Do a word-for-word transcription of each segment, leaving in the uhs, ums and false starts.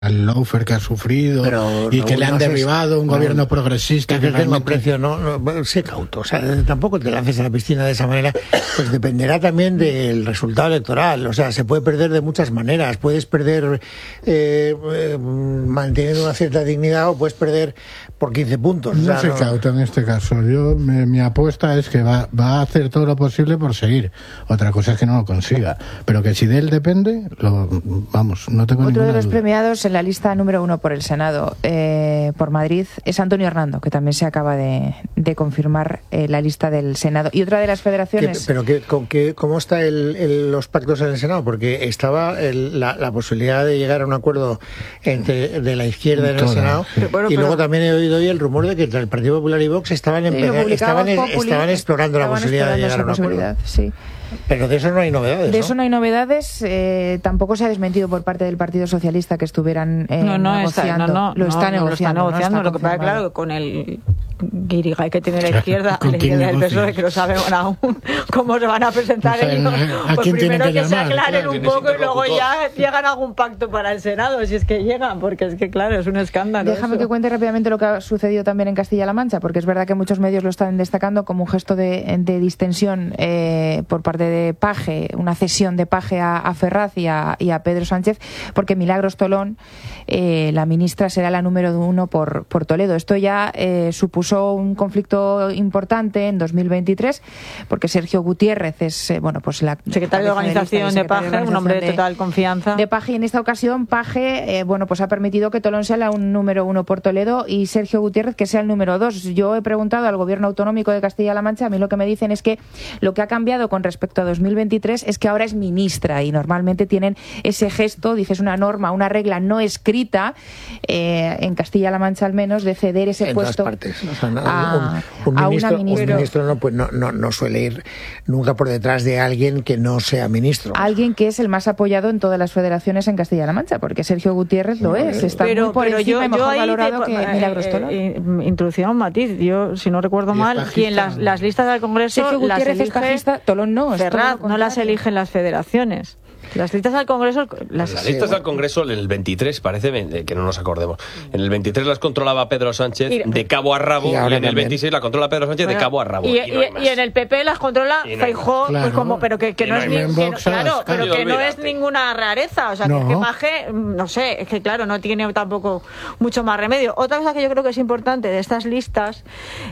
al lawfare que ha sufrido pero, y no, que le han no derribado un no, gobierno progresista. Que, que, que no precio, no, no, sé cauto, o sea, tampoco te lances a la piscina de esa manera, pues dependerá también del resultado electoral, o sea, se puede perder de muchas maneras, puedes perder eh, eh, manteniendo una cierta dignidad o puedes perder por quince puntos. No o sea, sé no... cauto en este caso, yo me, mi apuesta es que va, va a hacer todo lo posible por seguir, otra cosa es que no lo consiga, pero que si de él depende, lo, vamos, no tengo Otro ninguna de los duda. premiados en la lista número uno por el Senado eh, por Madrid es Antonio Hernando, que también se acaba de, de confirmar eh, la lista del Senado. Y otra de las federaciones... ¿Qué, ¿Pero qué, con qué, cómo están el, el, los pactos en el Senado? Porque estaba el, la, la posibilidad de llegar a un acuerdo entre de la izquierda en el Toda, Senado sí. Bueno, y pero... luego también he oído hoy el rumor de que entre el Partido Popular y Vox estaban, sí, estaban, estaban explorando estaban la posibilidad de llegar a un acuerdo. Sí. Pero de eso no hay novedades, De ¿no? eso no hay novedades. Eh, tampoco se ha desmentido por parte del Partido Socialista que estuvieran eh, no, no negociando. Está, no, no, lo está no, negociando. No lo está negociando. No está lo que pasa, claro, con el guirigay que tiene la izquierda, la izquierda del P S O E, que no saben aún cómo se van a presentar o sea, ellos. ¿a Pues primero que, que llamar? se aclaren Claro, un poco y luego ya llegan a algún pacto para el Senado, si es que llegan, porque es que, claro, es un escándalo. Déjame eso. que cuente rápidamente lo que ha sucedido también en Castilla-La Mancha, porque es verdad que muchos medios lo están destacando como un gesto de, de distensión eh, por parte de Paje, una cesión de Paje a, a Ferraz y a, y a Pedro Sánchez, porque Milagros Tolón, eh, la ministra, será la número uno por, por Toledo. Esto ya eh, supuso un conflicto importante en dos mil veintitrés, porque Sergio Gutiérrez es, eh, bueno, pues la secretario de organización de Paje, un hombre de total confianza. De Paje, y en esta ocasión Paje, eh, bueno, pues ha permitido que Tolón sea la un número uno por Toledo y Sergio Gutiérrez que sea el número dos. Yo he preguntado al Gobierno Autonómico de Castilla-La Mancha, a mí lo que me dicen es que lo que ha cambiado con respecto a dos mil veintitrés es que ahora es ministra y normalmente tienen ese gesto, dices una norma, una regla no escrita, eh, en Castilla-La Mancha al menos, de ceder ese en puesto todas partes. O sea, no, a, un, un, a ministro, una ministra. Un ministro no, pues no, no, no suele ir nunca por detrás de alguien que no sea ministro. Alguien que es el más apoyado en todas las federaciones en Castilla-La Mancha, porque Sergio Gutiérrez lo es, está pero, muy por pero encima yo, y mejor yo valorado te, que eh, Milagros Tolón. Eh, eh, introducía un matiz, yo si no recuerdo mal, quien las, las listas del Congreso Sergio las Gutiérrez elige, es pajista, Tolón no, Ferraz, no las eligen las federaciones. Las listas al Congreso... Las, las listas al Congreso en el veintitrés, parece que no nos acordemos. En el veintitrés las controlaba Pedro Sánchez y, de cabo a rabo, y, y en el también. veintiséis la controla Pedro Sánchez bueno, de cabo a rabo. Y, y, no y, y en el P P las controla no Feijóo, claro. pues como, pero que, que no, no es ni, que, claro, pero que no es ninguna rareza. O sea, no. que, que Paje, no sé, es que claro, no tiene tampoco mucho más remedio. Otra cosa que yo creo que es importante de estas listas,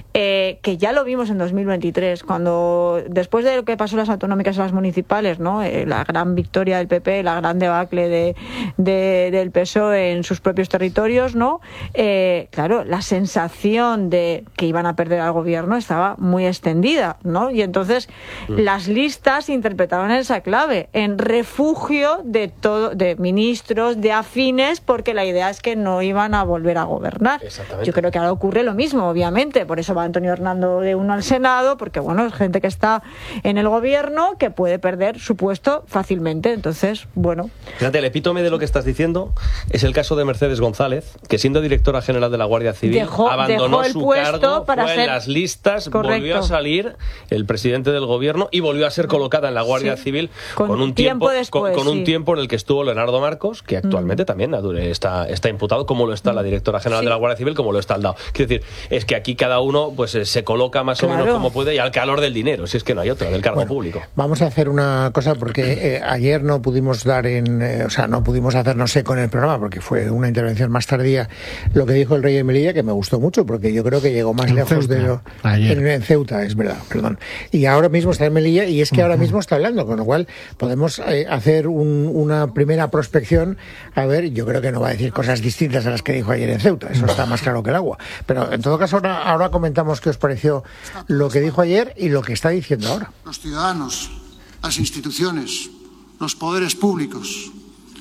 eh, que ya lo vimos en dos mil veintitrés, cuando después de lo que pasó en las autonómicas y las municipales, ¿no? Eh, la gran victoria del P P, la gran debacle de, de, del P S O E en sus propios territorios, ¿no? Eh, claro, la sensación de que iban a perder al gobierno estaba muy extendida, ¿no? Y entonces mm. las listas interpretaban esa clave, en refugio de todo, de ministros, de afines, porque la idea es que no iban a volver a gobernar. Yo creo que ahora ocurre lo mismo, obviamente, por eso va Antonio Hernando de uno al Senado, porque bueno, es gente que está en el gobierno que puede perder su puesto fácilmente, entonces, bueno. Fíjate, el epítome de lo que estás diciendo es el caso de Mercedes González, que siendo directora general de la Guardia Civil dejó, abandonó dejó el su puesto cargo, para fue ser... en las listas, Correcto. Volvió a salir el presidente del gobierno y volvió a ser colocada en la Guardia sí. Civil con, con un tiempo, tiempo después, con, con sí. un tiempo en el que estuvo Leonardo Marcos, que actualmente mm. también está, está imputado, como lo está la directora general sí. de la Guardia Civil, como lo está el D A O. Quiero decir, es que aquí cada uno pues se coloca más claro. o menos como puede y al calor del dinero, si es que no hay otro, del cargo bueno, público. Vamos a hacer una cosa porque eh, ayer no pudimos dar en, eh, o sea, no pudimos hacernos eco en el programa porque fue una intervención más tardía lo que dijo el rey de Melilla, que me gustó mucho porque yo creo que llegó más en lejos Ceuta, de lo en, en Ceuta, es verdad, perdón. Y ahora mismo está en Melilla y es que uh-huh. ahora mismo está hablando, con lo cual podemos eh, hacer un, una primera prospección. A ver, yo creo que no va a decir cosas distintas a las que dijo ayer en Ceuta, eso está más claro que el agua. Pero en todo caso ahora, ahora comentamos qué os pareció lo que dijo ayer y lo que está diciendo ahora. Los ciudadanos, las instituciones, los poderes públicos.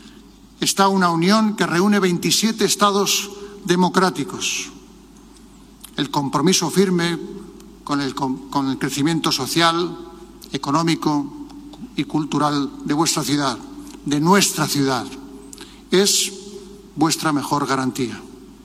Está una unión que reúne veintisiete estados democráticos. El compromiso firme con el, con el crecimiento social, económico y cultural de vuestra ciudad, de nuestra ciudad, es vuestra mejor garantía.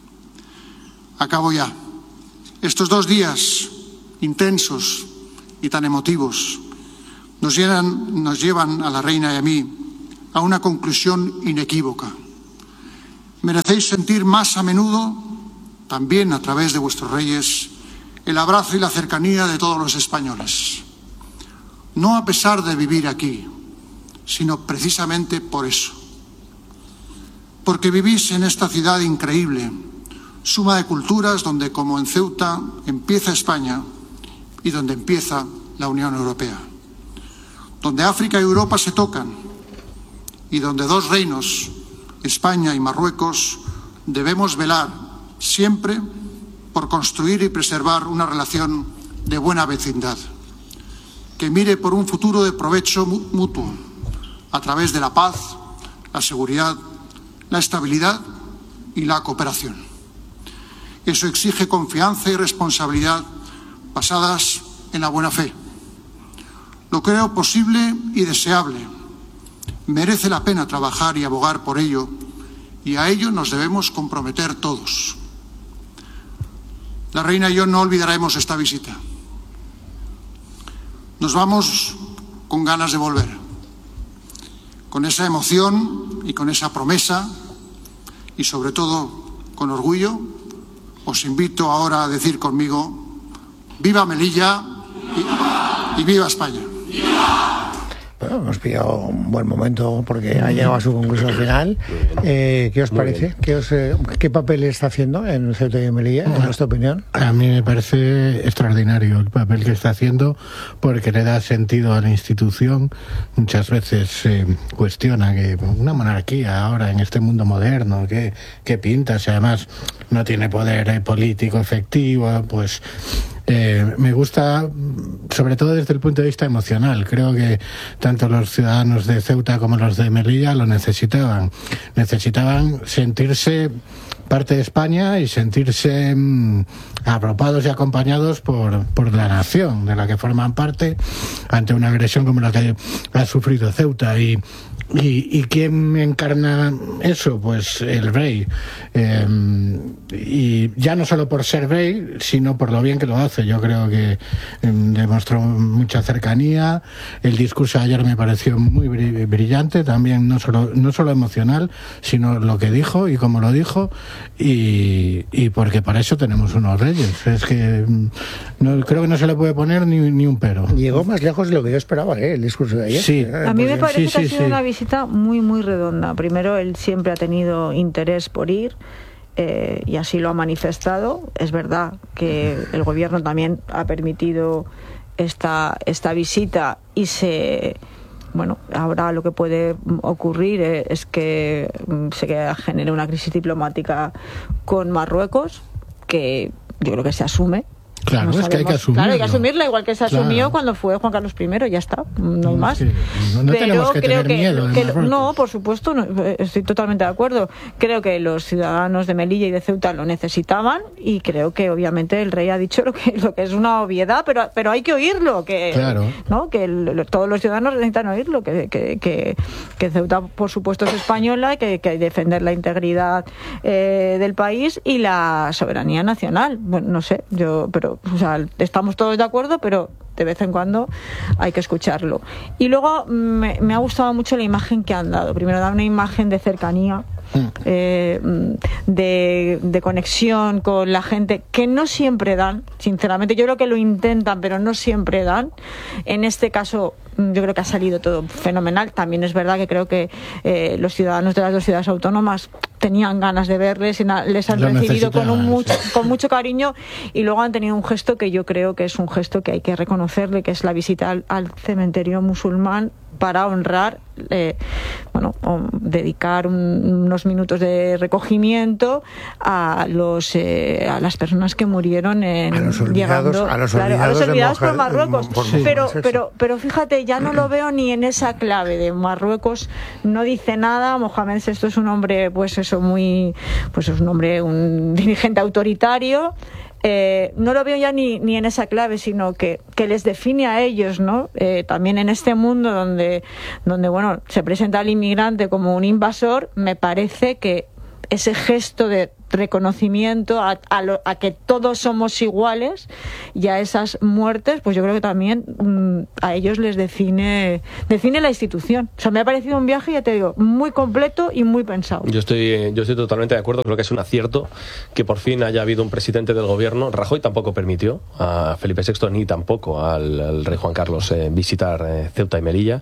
Acabo ya. Estos dos días intensos y tan emotivos nos llenan, nos llevan a la reina y a mí a una conclusión inequívoca. Merecéis sentir más a menudo, también a través de vuestros reyes, el abrazo y la cercanía de todos los españoles. No a pesar de vivir aquí, sino precisamente por eso. Porque vivís en esta ciudad increíble, suma de culturas donde, como en Ceuta, empieza España y donde empieza la Unión Europea. Donde África y Europa se tocan y donde dos reinos, España y Marruecos, debemos velar siempre por construir y preservar una relación de buena vecindad, que mire por un futuro de provecho mutuo, a través de la paz, la seguridad, la estabilidad y la cooperación. Eso exige confianza y responsabilidad basadas en la buena fe. Lo creo posible y deseable. Merece la pena trabajar y abogar por ello, y a ello nos debemos comprometer todos. La reina y yo no olvidaremos esta visita. Nos vamos con ganas de volver, con esa emoción y con esa promesa, y sobre todo con orgullo. Os invito ahora a decir conmigo: ¡viva Melilla y, y viva España! Bueno, hemos pillado un buen momento porque ha llegado a su conclusión final. Eh, ¿Qué os parece? ¿Qué, os, eh, ¿Qué papel está haciendo en Ceuta y Melilla, en vuestra opinión? A mí me parece extraordinario el papel que está haciendo, porque le da sentido a la institución. Muchas veces se eh, cuestiona que una monarquía ahora en este mundo moderno, ¿qué, qué pinta? Si además no tiene poder eh, político efectivo, pues... Eh, me gusta, sobre todo desde el punto de vista emocional. Creo que tanto los ciudadanos de Ceuta como los de Melilla lo necesitaban. Necesitaban sentirse parte de España y sentirse mmm, arropados y acompañados por, por la nación de la que forman parte ante una agresión como la que ha sufrido Ceuta. Y ¿Y, y quién encarna eso? Pues el rey. Eh, y ya no solo por ser rey, sino por lo bien que lo hace. Yo creo que eh, demostró mucha cercanía. El discurso de ayer me pareció muy brillante, también no solo, no solo emocional, sino lo que dijo y cómo lo dijo. Y, y porque para eso tenemos unos reyes. Es que no, creo que no se le puede poner ni, ni un pero. Llegó más lejos de lo que yo esperaba, ¿eh? El discurso de ayer. Sí. A mí me parece sí, que ha sí, sido sí. una visita muy muy redonda. Primero, él siempre ha tenido interés por ir, eh, y así lo ha manifestado. Es verdad que el gobierno también ha permitido esta esta visita, y se bueno, ahora lo que puede ocurrir es que se genere una crisis diplomática con Marruecos, que yo creo que se asume. Claro, no es que hay que asumirlo. Claro, hay que asumirla, igual que se asumió Claro. cuando fue Juan Carlos primero, ya está, no hay más. Sí, no, no Pero tenemos que creo tener que, miedo de que Marruecos. no, por supuesto, no, estoy totalmente de acuerdo. Creo que los ciudadanos de Melilla y de Ceuta lo necesitaban, y creo que obviamente el rey ha dicho lo que lo que es una obviedad, pero pero hay que oírlo, que Claro. no, que el, todos los ciudadanos necesitan oírlo, que que, que, que Ceuta por supuesto es española, que, que hay que defender la integridad eh, del país y la soberanía nacional. Bueno, no sé, yo, pero o sea, estamos todos de acuerdo, pero de vez en cuando hay que escucharlo. Y luego me, me ha gustado mucho la imagen que han dado. Primero, da una imagen de cercanía, eh, de, de conexión con la gente, que no siempre dan, sinceramente. Yo creo que lo intentan, pero no siempre dan. En este caso, yo creo que ha salido todo fenomenal. También es verdad que creo que eh, los ciudadanos de las dos ciudades autónomas tenían ganas de verles y na- les han Lo recibido con, un necesitaban, mucho, sí. con mucho cariño, y luego han tenido un gesto que yo creo que es un gesto que hay que reconocerle, que es la visita al, al cementerio musulmán para honrar, eh, bueno, o dedicar un, unos minutos de recogimiento a los eh, a las personas que murieron en A los olvidados- llegando, a los claro, a los olvidados de olvidados por Moja- Marruecos. por Sí. Pero, Mohamed pero, pero fíjate, ya no lo veo ni en esa clave de Marruecos. No dice nada. Mohamed sexto es un hombre, pues eso, muy, pues es un hombre, un dirigente autoritario. Eh, no lo veo ya ni, ni en esa clave, sino que, que les define a ellos, ¿no? Eh, también en este mundo donde, donde, bueno, se presenta al inmigrante como un invasor, me parece que ese gesto de reconocimiento a, a, lo, a que todos somos iguales, y a esas muertes, pues yo creo que también mmm, a ellos les define define la institución. O sea, me ha parecido un viaje, ya te digo, muy completo y muy pensado. Yo estoy, yo estoy totalmente de acuerdo, creo que es un acierto que por fin haya habido un presidente del gobierno. Rajoy tampoco permitió a Felipe sexto ni tampoco al, al rey Juan Carlos eh, visitar eh, Ceuta y Melilla,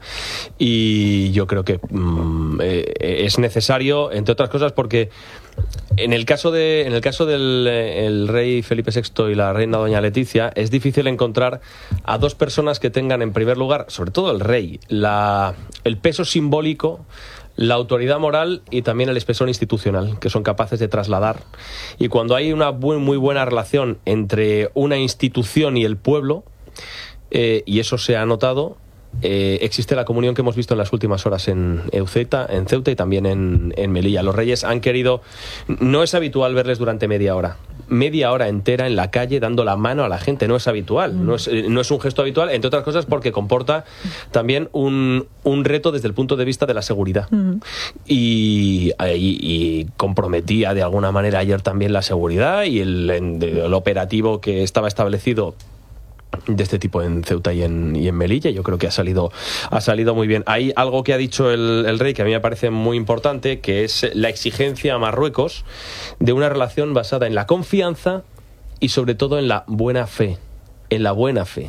y yo creo que mmm, eh, es necesario, entre otras cosas, porque en el caso de en el caso del el rey Felipe sexto y la reina doña Leticia es difícil encontrar a dos personas que tengan, en primer lugar, sobre todo el rey, la el peso simbólico, la autoridad moral y también el espesor institucional, que son capaces de trasladar. Y cuando hay una muy, muy buena relación entre una institución y el pueblo, eh, y eso se ha notado, Eh, existe la comunión que hemos visto en las últimas horas en Ceuta, en Ceuta y también en, en Melilla. Los reyes han querido, no es habitual verles durante media hora, media hora entera en la calle dando la mano a la gente, no es habitual, no es, no es un gesto habitual, entre otras cosas porque comporta también un, un reto desde el punto de vista de la seguridad. Uh-huh. y, y, y comprometía de alguna manera ayer también la seguridad y el, el operativo que estaba establecido de este tipo en Ceuta y en, y en Melilla. Yo creo que ha salido ha salido muy bien. Hay algo que ha dicho el, el rey que a mí me parece muy importante, que es la exigencia a Marruecos de una relación basada en la confianza y sobre todo en la buena fe, en la buena fe.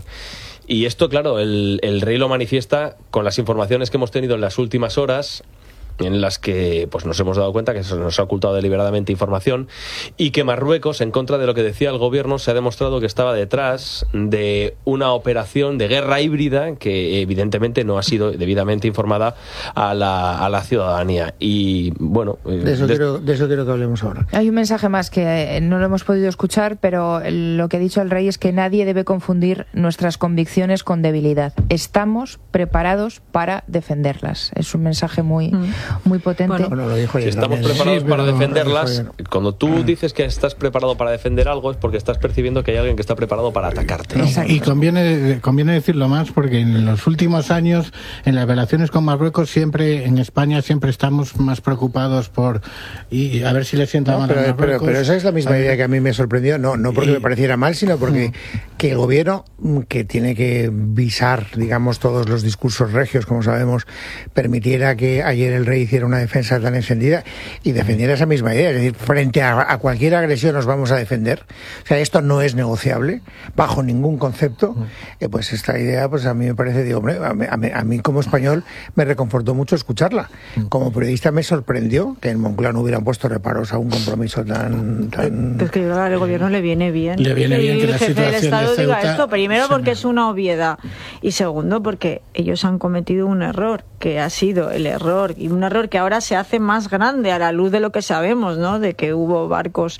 Y esto, claro, el, el rey lo manifiesta con las informaciones que hemos tenido en las últimas horas, en las que pues nos hemos dado cuenta que se nos ha ocultado deliberadamente información, y que Marruecos, en contra de lo que decía el gobierno, se ha demostrado que estaba detrás de una operación de guerra híbrida que evidentemente no ha sido debidamente informada a la, a la ciudadanía. Y bueno, de eso, de... Quiero, de eso quiero que hablemos ahora. Hay un mensaje más que no lo hemos podido escuchar, pero lo que ha dicho el rey es que nadie debe confundir nuestras convicciones con debilidad. Estamos preparados para defenderlas. Es un mensaje muy mm. muy potente. Bueno, bueno, lo dijo si estamos también. preparados sí, para pero, defenderlas, pero, cuando tú dices que estás preparado para defender algo es porque estás percibiendo que hay alguien que está preparado para atacarte. Exacto. Y conviene, conviene decirlo más porque en los últimos años, en las relaciones con Marruecos, siempre, en España, siempre estamos más preocupados por y a ver si le sienta no, mal pero, a Marruecos. Pero, pero esa es la misma idea que a mí me sorprendió, no, no porque y... me pareciera mal, sino porque mm. que el gobierno, que tiene que visar, digamos, todos los discursos regios, como sabemos, permitiera que ayer el rey hiciera una defensa tan encendida y defendiera esa misma idea, es decir, frente a, a cualquier agresión nos vamos a defender. O sea, esto no es negociable bajo ningún concepto. Eh, pues esta idea, pues a mí me parece, digo, hombre, a mí, a mí, a mí como español me reconfortó mucho escucharla. Como periodista me sorprendió que en Moncloa no hubieran puesto reparos a un compromiso tan... tan... Pues que yo creo que al gobierno le viene bien. Le viene bien que la el jefe del Estado de Ceuta... diga esto, primero porque es una obviedad y segundo porque ellos han cometido un error, que ha sido el error, y un error que ahora se hace más grande a la luz de lo que sabemos, ¿no? De que hubo barcos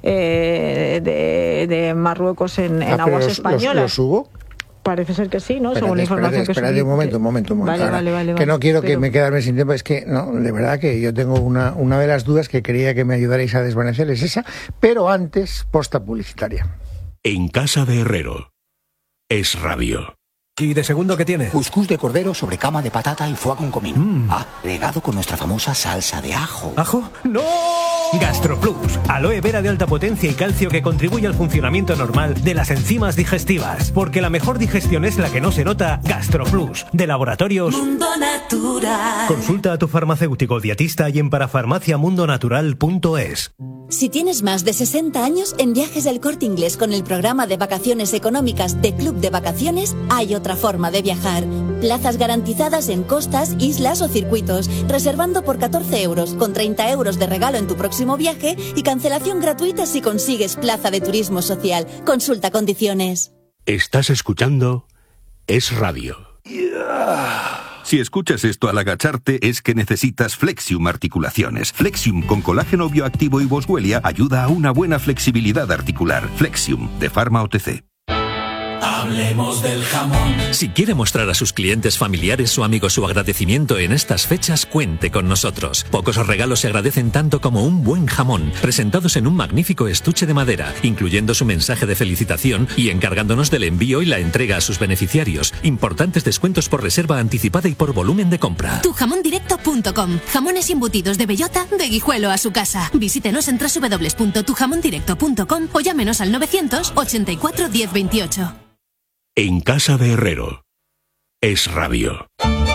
eh, de, de Marruecos en, en ah, aguas los, españolas. ¿Los, los hubo? Parece ser que sí, ¿no? Espérate, según la información espérate, que espérate un momento, un momento, un momento. Vale, vale, vale, que no quiero pero... que me quedarme sin tiempo, es que, no, de verdad que yo tengo una, una de las dudas que quería que me ayudarais a desvanecer, es esa, pero antes, posta publicitaria. En casa de Herrero, Es Radio. ¿Y de segundo qué tiene? Cuscús de cordero sobre cama de patata y foie con comino. Mm. Agregado con nuestra famosa salsa de ajo. ¿Ajo? ¡No! GastroPlus, aloe vera de alta potencia y calcio que contribuye al funcionamiento normal de las enzimas digestivas. Porque la mejor digestión es la que no se nota. GastroPlus, de Laboratorios Mundo Natural. Consulta a tu farmacéutico dietista y en parafarmacia mundo natural punto es. Si tienes más de sesenta años, en Viajes del Corte Inglés con el programa de vacaciones económicas de Club de Vacaciones hay otra forma de viajar. Plazas garantizadas en costas, islas o circuitos, reservando por catorce euros, con treinta euros de regalo en tu próximo viaje y cancelación gratuita si consigues plaza de turismo social. Consulta condiciones. Estás escuchando Es Radio. Yeah. Si escuchas esto al agacharte es que necesitas Flexium Articulaciones. Flexium con colágeno bioactivo y Boswellia ayuda a una buena flexibilidad articular. Flexium de Pharma O T C. Hablemos del jamón. Si quiere mostrar a sus clientes, familiares o amigos su agradecimiento en estas fechas, cuente con nosotros. Pocos regalos se agradecen tanto como un buen jamón, presentados en un magnífico estuche de madera, incluyendo su mensaje de felicitación y encargándonos del envío y la entrega a sus beneficiarios. Importantes descuentos por reserva anticipada y por volumen de compra. tujamondirecto punto com. Jamones embutidos de bellota, de Guijuelo a su casa. Visítenos en doble u doble u doble u punto tujamondirecto punto com o llámenos al novecientos ochenta y cuatro diez veintiocho. En casa de Herrero. Es Radio.